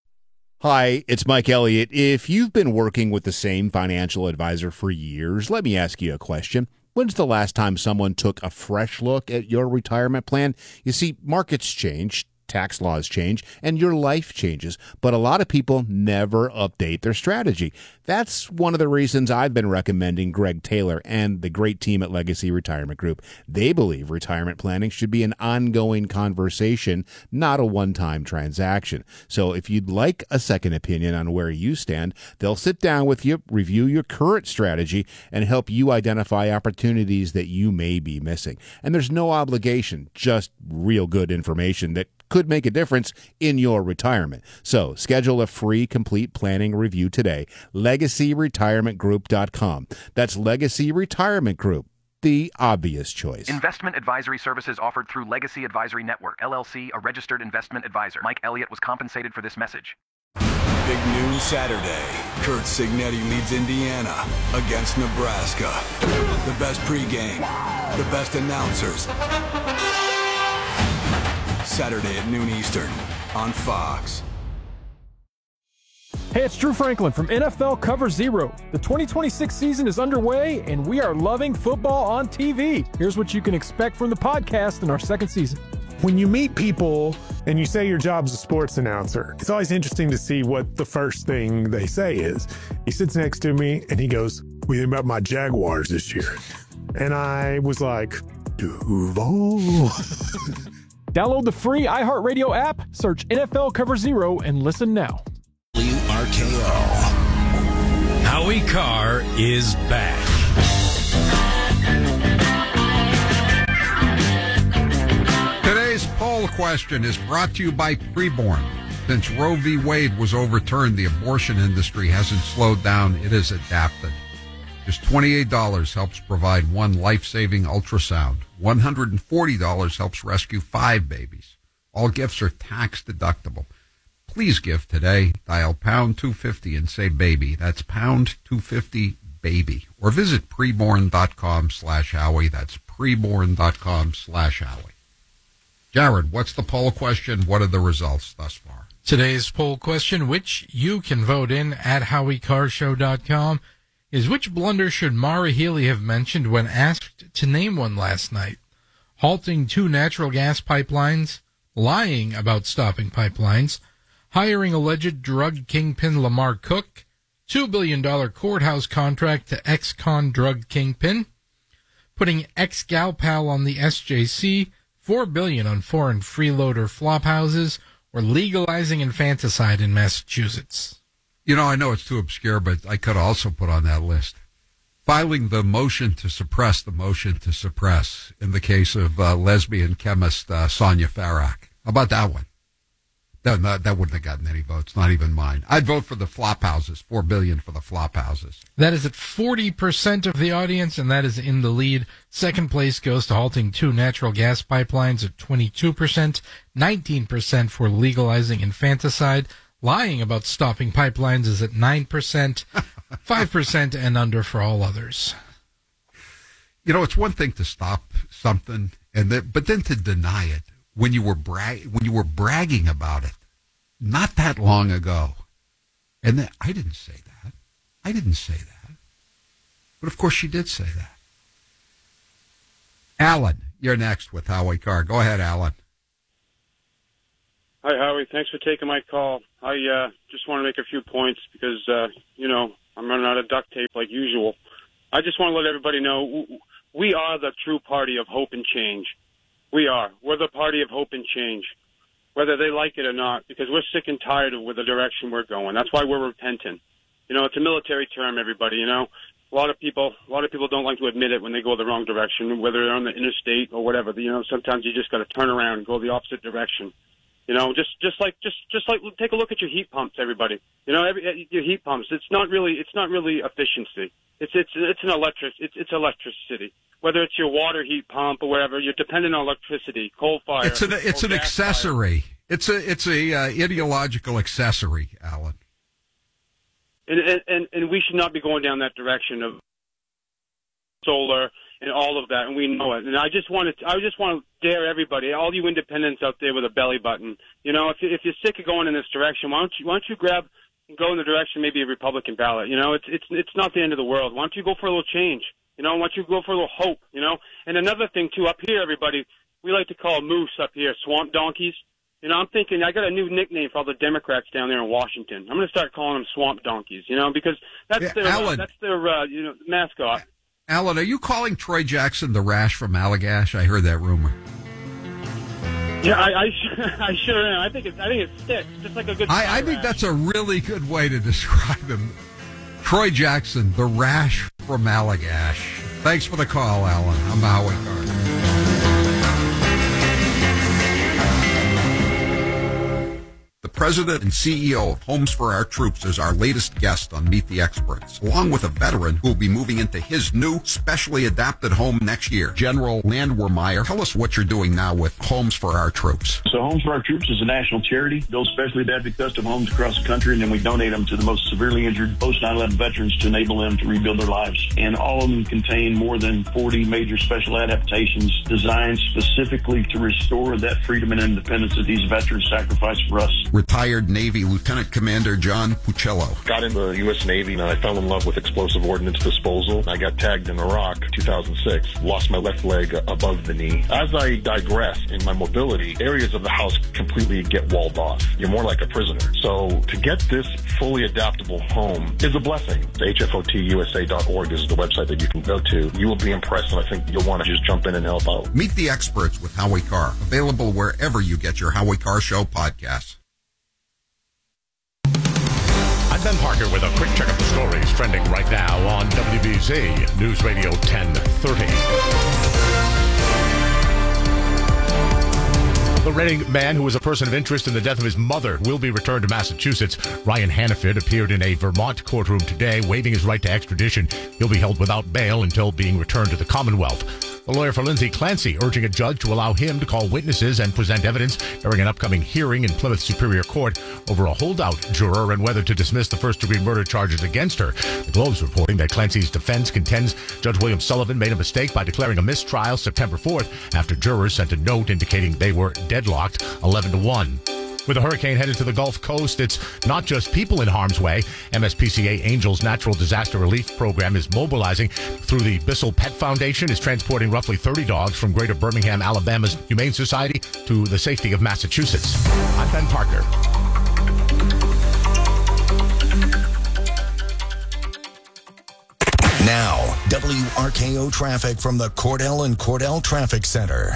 Hi, it's Mike Elliott. If you've been working with the same financial advisor for years, let me ask you a question. When's the last time someone took a fresh look at your retirement plan? You see, markets change, tax laws change, and your life changes, but a lot of people never update their strategy. That's one of the reasons I've been recommending Greg Taylor and the great team at Legacy Retirement Group. They believe retirement planning should be an ongoing conversation, not a one-time transaction. So if you'd like a second opinion on where you stand, they'll sit down with you, review your current strategy, and help you identify opportunities that you may be missing. And there's no obligation, just real good information that could make a difference in your retirement. So schedule a free complete planning review today. legacy retirement group dot com. That's Legacy Retirement Group, the obvious choice. Investment advisory services offered through Legacy Advisory Network, L L C, a registered investment advisor. Mike Elliott was compensated for this message. Big noon Saturday. Kurt Signetti leads Indiana against Nebraska. The best pregame, the best announcers. Saturday at noon Eastern on Fox. Hey, it's Drew Franklin from N F L Cover Zero. The twenty twenty-six season is underway, and we are loving football on T V. Here's what you can expect from the podcast in our second season. When you meet people and you say your job's a sports announcer, it's always interesting to see what the first thing they say is. He sits next to me, and he goes, "What do you think about my Jaguars this year?" And I was like, Duval. Download the free iHeartRadio app, search N F L Cover Zero, and listen now. W R K O. Howie Carr is back. Today's poll question is brought to you by Preborn. Since Roe v. Wade was overturned, the abortion industry hasn't slowed down, it has adapted. Just twenty-eight dollars helps provide one life-saving ultrasound. one hundred forty dollars helps rescue five babies. All gifts are tax deductible. Please give today. Dial pound two fifty and say baby. That's pound two fifty baby. Or visit preborn.com slash Howie. That's preborn.com slash Howie. Jared, what's the poll question? What are the results thus far? Today's poll question, which you can vote in at howie carr show dot com, is which blunder should Mara Healey have mentioned when asked to name one last night? Halting two natural gas pipelines, lying about stopping pipelines, hiring alleged drug kingpin Lamar Cook, two billion dollars courthouse contract to ex-con drug kingpin, putting ex-gal pal on the S J C, four billion dollars on foreign freeloader flophouses, or legalizing infanticide in Massachusetts. You know, I know it's too obscure, but I could also put on that list. Filing the motion to suppress the motion to suppress in the case of uh, lesbian chemist uh, Sonia Farak. How about that one? That, that, that wouldn't have gotten any votes, not even mine. I'd vote for the flop houses, four billion dollars for the flop houses. That is at forty percent of the audience, and that is in the lead. Second place goes to halting two natural gas pipelines at twenty-two percent, nineteen percent for legalizing infanticide. Lying about stopping pipelines is at nine percent, five percent and under for all others. You know, it's one thing to stop something, and then, but then to deny it when you were bra- when you were bragging about it not that long ago. And then, I didn't say that. I didn't say that. But of course she did say that. Alan, you're next with Howie Carr. Go ahead, Alan. Hi, Howie. Thanks for taking my call. I uh, just want to make a few points because, uh, you know, I'm running out of duct tape like usual. I just want to let everybody know we are the true party of hope and change. We are. We're the party of hope and change, whether they like it or not, because we're sick and tired of with the direction we're going. That's why we're repentant. You know, it's a military term, everybody, you know. A lot of people a lot of people don't like to admit it when they go the wrong direction, whether they're on the interstate or whatever. You know, sometimes you just got to turn around and go the opposite direction. You know, just just like just just like take a look at your heat pumps, everybody. You know, every, your heat pumps. It's not really it's not really efficiency. It's it's it's an electric it's it's electricity. Whether it's your water heat pump or whatever, you're dependent on electricity, coal fire. It's an it's an accessory. Fire. It's a it's a uh, ideological accessory, Alan. And, and and we should not be going down that direction of solar and all of that, and we know it. And I just want to, I just want to dare everybody, all you independents out there with a belly button, you know, if you, if you're sick of going in this direction, why don't you why don't you grab and go in the direction maybe a Republican ballot? You know, it's it's it's not the end of the world. Why don't you go for a little change? You know, why don't you go for a little hope? You know, and another thing too, up here, everybody, we like to call moose up here swamp donkeys. You know, I'm thinking I got a new nickname for all the Democrats down there in Washington. I'm going to start calling them swamp donkeys. You know, because that's yeah, their uh, that's their uh, you know mascot. Alan, are you calling Troy Jackson the Rash from Allagash? I heard that rumor. Yeah, I, I, I sure am. I think it, I think it sticks, just like a good. I, I think that's a really good way to describe him. Troy Jackson, the Rash from Allagash. Thanks for the call, Alan. I'm Howie Carr. The president and C E O of Homes for Our Troops is our latest guest on Meet the Experts, along with a veteran who will be moving into his new specially adapted home next year. General Landwehrmeyer, tell us what you're doing now with Homes for Our Troops. So Homes for Our Troops is a national charity, builds specially adapted custom homes across the country, and then we donate them to the most severely injured post nine eleven veterans to enable them to rebuild their lives. And all of them contain more than forty major special adaptations designed specifically to restore that freedom and independence that these veterans sacrificed for us. Retired Navy Lieutenant Commander John Puccello. Got into the U S Navy and I fell in love with explosive ordnance disposal. I got tagged in Iraq two thousand six, lost my left leg above the knee. As I digress in my mobility, areas of the house completely get walled off. You're more like a prisoner. So to get this fully adaptable home is a blessing. H F O T U S A dot org is the website that you can go to. You will be impressed, and I think you'll want to just jump in and help out. Meet the Experts with Howie Carr. Available wherever you get your Howie Carr Show podcasts. I'm Ben Parker with a quick check of the stories trending right now on W B Z News Radio ten thirty. The Reading man who was a person of interest in the death of his mother will be returned to Massachusetts. Ryan Hannaford appeared in a Vermont courtroom today, waiving his right to extradition. He'll be held without bail until being returned to the Commonwealth. The lawyer for Lindsay Clancy urging a judge to allow him to call witnesses and present evidence during an upcoming hearing in Plymouth Superior Court over a holdout juror and whether to dismiss the first-degree murder charges against her. The Globe's reporting that Clancy's defense contends Judge William Sullivan made a mistake by declaring a mistrial September fourth after jurors sent a note indicating they were deadlocked eleven to one. With a hurricane headed to the Gulf Coast, it's not just people in harm's way. M S P C A Angels Natural Disaster Relief Program is mobilizing through the Bissell Pet Foundation, is transporting roughly thirty dogs from Greater Birmingham, Alabama's Humane Society to the safety of Massachusetts. I'm Ben Parker. Now, W R K O traffic from the Cordell and Cordell Traffic Center.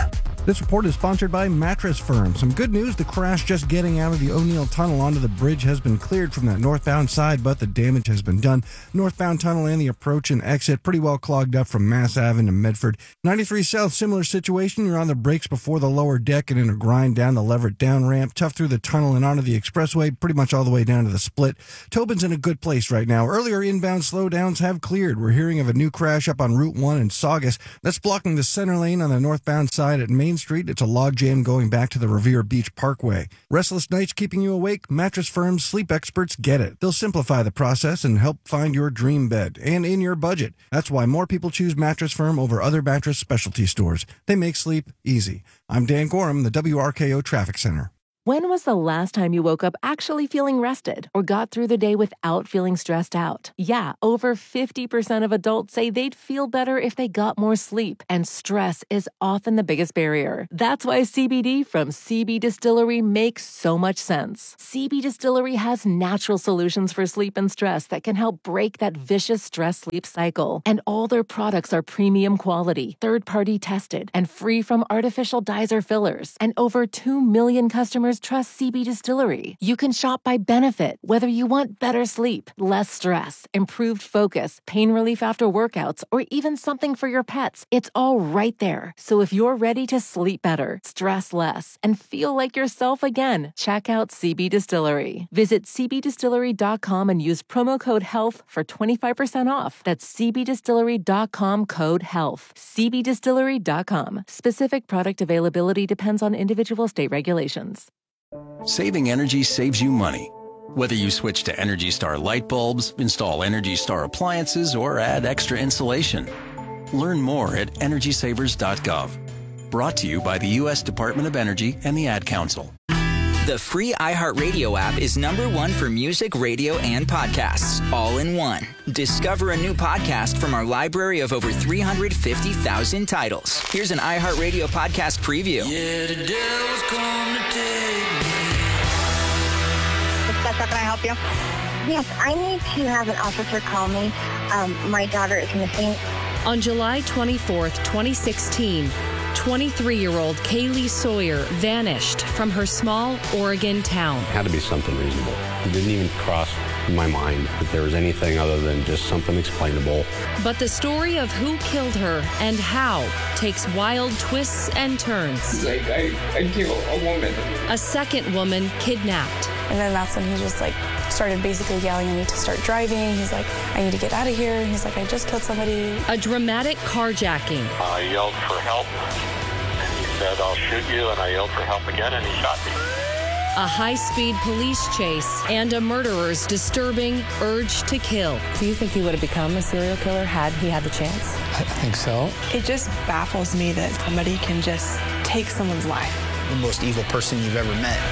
This report is sponsored by Mattress Firm. Some good news, the crash just getting out of the O'Neill Tunnel onto the bridge has been cleared from that northbound side, but the damage has been done. Northbound tunnel and the approach and exit pretty well clogged up from Mass Ave into Medford. ninety-three South, similar situation. You're on the brakes before the lower deck and in a grind down the Leverett down ramp. Tough through the tunnel and onto the expressway, pretty much all the way down to the split. Tobin's in a good place right now. Earlier inbound slowdowns have cleared. We're hearing of a new crash up on Route one in Saugus. That's blocking the center lane on the northbound side at Main Street. It's a logjam going back to the Revere Beach Parkway. Restless nights keeping you awake? Mattress Firm's sleep experts get it. They'll simplify the process and help find your dream bed and in your budget. That's why more people choose Mattress Firm over other mattress specialty stores. They make sleep easy. I'm Dan Gorham, the W R K O Traffic Center. When was the last time you woke up actually feeling rested or got through the day without feeling stressed out? Yeah, over fifty percent of adults say they'd feel better if they got more sleep, and stress is often the biggest barrier. That's why C B D from C B Distillery makes so much sense. C B Distillery has natural solutions for sleep and stress that can help break that vicious stress-sleep cycle. And all their products are premium quality, third-party tested, and free from artificial dyes or fillers. And over two million customers trust C B Distillery. You can shop by benefit, whether you want better sleep, less stress, improved focus, pain relief after workouts, or even something for your pets. It's all right there. So if you're ready to sleep better, stress less, and feel like yourself again, check out C B Distillery. Visit c b distillery dot com and use promo code HEALTH for twenty-five percent off. That's c b distillery dot com code HEALTH. c b distillery dot com. Specific product availability depends on individual state regulations. Saving energy saves you money. Whether you switch to Energy Star light bulbs, install Energy Star appliances, or add extra insulation. Learn more at energy savers dot gov. Brought to you by the U S Department of Energy and the Ad Council. The free iHeartRadio app is number one for music, radio, and podcasts, all in one. Discover a new podcast from our library of over three hundred fifty thousand titles. Here's an iHeartRadio podcast preview. Yeah, the devil's come to take me. How can I help you? Yes, I need to have an officer call me. Um, my daughter is missing. On July twenty-fourth, twenty sixteen, twenty-three-year-old Kaylee Sawyer vanished from her small Oregon town. It had to be something reasonable. It didn't even cross my mind that there was anything other than just something explainable. But the story of who killed her and how takes wild twists and turns. Like, I, I killed a woman. A second woman kidnapped. And then that's when he just like started basically yelling at me to start driving. He's like, I need to get out of here. He's like, I just killed somebody. A dramatic carjacking. I yelled for help, and he said, I'll shoot you, and I yelled for help again, and he shot me. A high-speed police chase and a murderer's disturbing urge to kill. Do you think he would have become a serial killer had he had the chance? I think so. It just baffles me that somebody can just take someone's life. The most evil person you've ever met.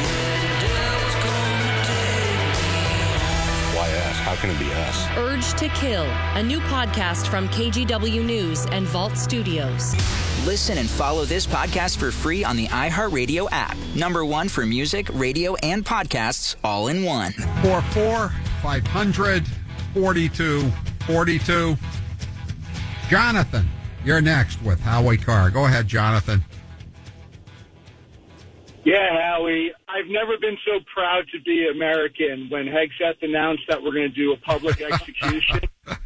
Why us? How can it be us? Urge to Kill, a new podcast from K G W News and Vault Studios. Listen and follow this podcast for free on the iHeartRadio app. Number one for music, radio, and podcasts, all in one. four four, five hundred, forty-two forty-two. Jonathan, you're next with Howie Carr. Go ahead, Jonathan. Yeah, Howie, I've never been so proud to be American when Hegseth announced that we're going to do a public execution.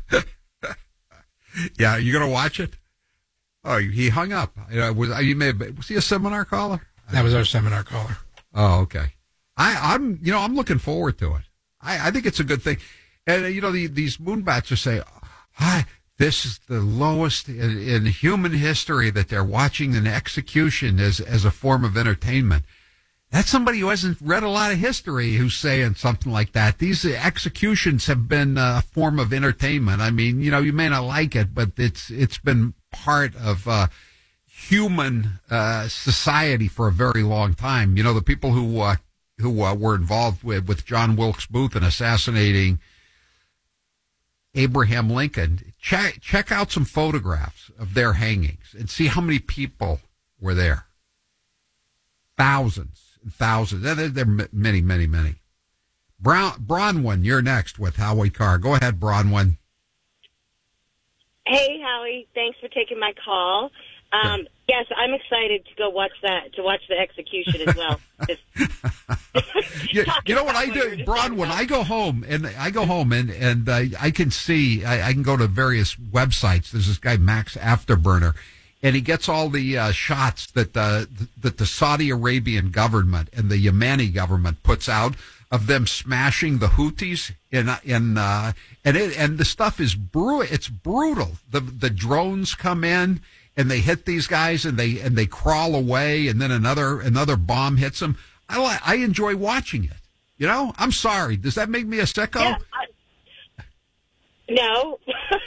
Yeah, you going to watch it? Oh, he hung up. Uh, was you may have, was he a seminar caller? That was our seminar caller. Oh, okay. I, I'm you know I'm looking forward to it. I, I think it's a good thing, and uh, you know the, these moonbats just say, "Hi, this is the lowest in, in human history that they're watching an execution as as a form of entertainment." That's somebody who hasn't read a lot of history who's saying something like that. These executions have been a form of entertainment. I mean, you know, you may not like it, but it's it's been part of uh, human uh, society for a very long time. You know, the people who uh, who uh, were involved with, with John Wilkes Booth in assassinating Abraham Lincoln, check, check out some photographs of their hangings and see how many people were there. Thousands and thousands. There, there are many, many, many. Brown, Bronwyn, you're next with Howie Carr. Go ahead, Bronwyn. Hey, Howie. Thanks for taking my call. Um, yes, I'm excited to go watch that, to watch the execution as well. you, you know what I do, Braun, when I go home and I go home and, and uh, I can see, I, I can go to various websites. There's this guy, Max Afterburner, and he gets all the uh, shots that the, that the Saudi Arabian government and the Yemeni government puts out of them smashing the Houthis in, in, uh, and it, and the stuff is brutal. It's brutal. The, the drones come in and they hit these guys and they, and they crawl away and then another, another bomb hits them. I li- I enjoy watching it. You know, I'm sorry. Does that make me a sicko? Yeah, I, no.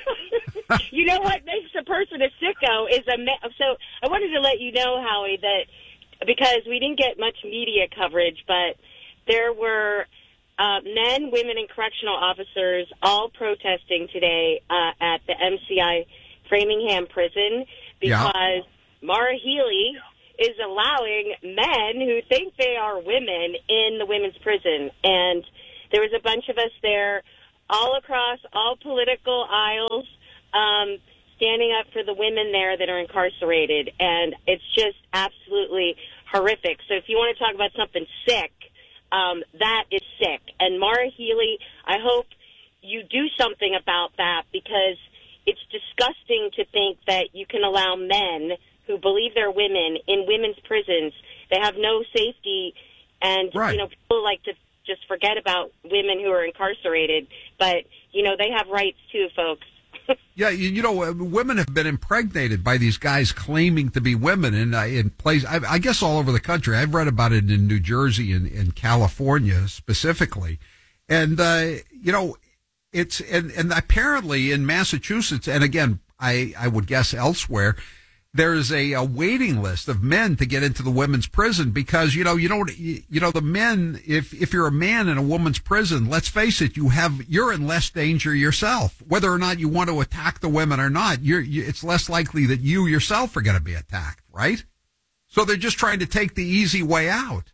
You know what makes a person a sicko is a me- so I wanted to let you know, Howie, that because we didn't get much media coverage, but there were uh, men, women, and correctional officers all protesting today uh, at the M C I Framingham prison because yeah. Maura Healey is allowing men who think they are women in the women's prison. And there was a bunch of us there all across all political aisles, um, standing up for the women there that are incarcerated. And it's just absolutely horrific. So if you want to talk about something sick, um, that is sick. And Maura Healey, I hope you do something about that, because it's disgusting to think that you can allow men who believe they're women in women's prisons. They have no safety, and right. you know, people like to just forget about women who are incarcerated, but you know, they have rights too, folks. Yeah, you, you know, women have been impregnated by these guys claiming to be women in uh, in places, I, I guess, all over the country. I've read about it in New Jersey and in California specifically, and uh, you know, it's and, and apparently in Massachusetts, and again, I I would guess elsewhere, there's a, a waiting list of men to get into the women's prison because, you know, you don't, you, you know, the men, if, if you're a man in a woman's prison, let's face it, you have, you're in less danger yourself. Whether or not you want to attack the women or not, you're, you, it's less likely that you yourself are going to be attacked, right? So they're just trying to take the easy way out.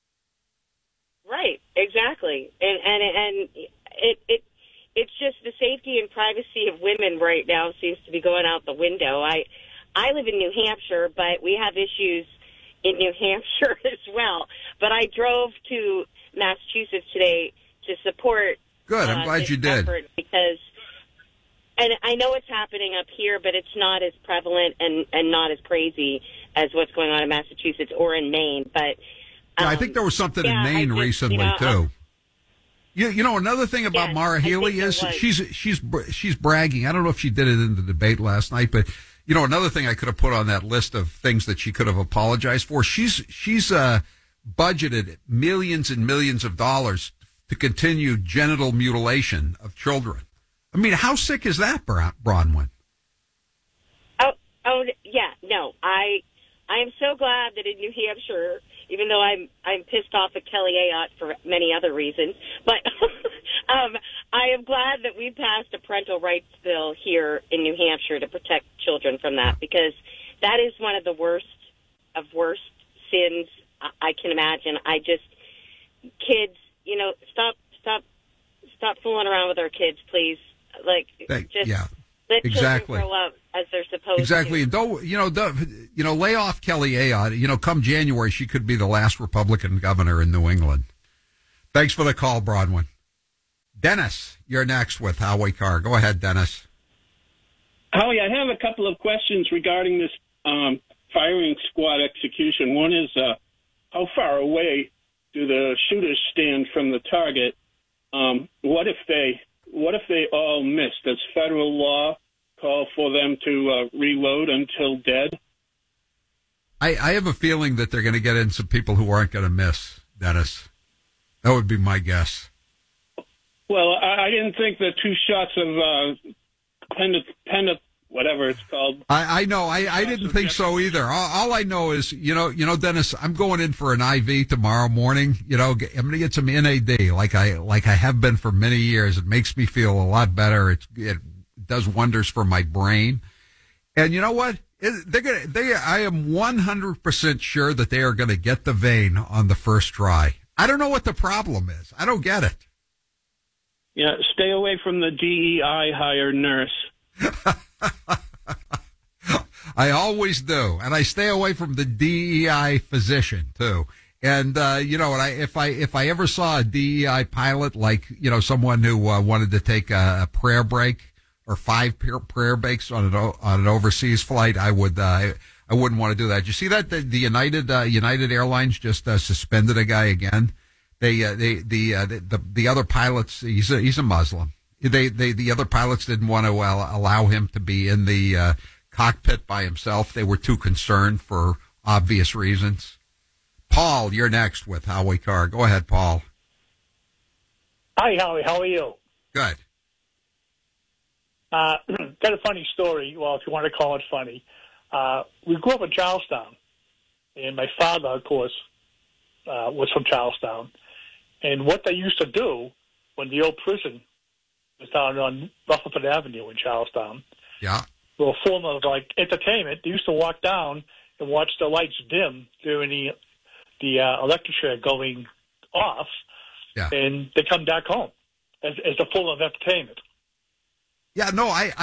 Right, exactly. And, and, and it, it, it's just the safety and privacy of women right now seems to be going out the window. I, I live in New Hampshire, but we have issues in New Hampshire as well. But I drove to Massachusetts today to support. Good, I'm uh, glad you did. Because, and I know it's happening up here, but it's not as prevalent and, and not as crazy as what's going on in Massachusetts or in Maine. But um, yeah, I think there was something yeah, in Maine just, recently you know, too. Um, You, you know, another thing about yes, Maura Healey is she's she's she's bragging. I don't know if she did it in the debate last night, but you know, another thing I could have put on that list of things that she could have apologized for. She's she's uh, budgeted millions and millions of dollars to continue genital mutilation of children. I mean, how sick is that, Bronwyn? Oh, oh, yeah, no, I I am so glad that in New Hampshire, even though I'm I'm pissed off at Kelly Ayotte for many other reasons, but um, I am glad that we passed a parental rights bill here in New Hampshire to protect children from that, because that is one of the worst of worst sins I can imagine. I just, kids, you know, stop, stop, stop fooling around with our kids, please. Like, Thank, just yeah, let exactly. children grow up as they're supposed exactly. to. And don't, you know, don't, you know, lay off Kelly Ayotte. You know, come January, she could be the last Republican governor in New England. Thanks for the call, Bronwyn. Dennis, you're next with Howie Carr. Go ahead, Dennis. Howie, I have a couple of questions regarding this um, firing squad execution. One is, uh, how far away do the shooters stand from the target? Um, what if they what if they all miss? Does federal law call for them to uh, reload until dead? I, I have a feeling that they're going to get in some people who aren't going to miss, Dennis. That would be my guess. Well, I, I didn't think the two shots of uh, Penda, Penda, whatever it's called. I, I know. I, I didn't think so either. All, all I know is, you know, you know, Dennis, I'm going in for an I V tomorrow morning. You know, I'm going to get some N A D like I like I have been for many years. It makes me feel a lot better. It, it does wonders for my brain. And you know what? It, they're gonna. They. I am one hundred percent sure that they are going to get the vein on the first try. I don't know what the problem is. I don't get it. Yeah, stay away from the D E I hired nurse. I always do, and I stay away from the D E I physician too. And uh, you know, and I, if I if I ever saw a D E I pilot, like you know, someone who uh, wanted to take a, a prayer break or five prayer, prayer breaks on an o- on an overseas flight, I would uh, I wouldn't want to do that. You see that the, the United uh, United Airlines just uh, suspended a guy again. They uh, they the, uh, the the the other pilots. He's a, he's a Muslim. They they the other pilots didn't want to uh, allow him to be in the uh, cockpit by himself. They were too concerned for obvious reasons. Paul, you're next with Howie Carr. Go ahead, Paul. Hi, Howie. How are you? Good. Uh, got a funny story. Well, if you want to call it funny. Uh, we grew up in Charlestown, and my father, of course, uh, was from Charlestown. And what they used to do when the old prison was down on Rutherford Avenue in Charlestown, yeah, for a form of like entertainment, they used to walk down and watch the lights dim during the the uh, electric chair going off, yeah. and they come back home as, as a form of entertainment. Yeah, no, I. I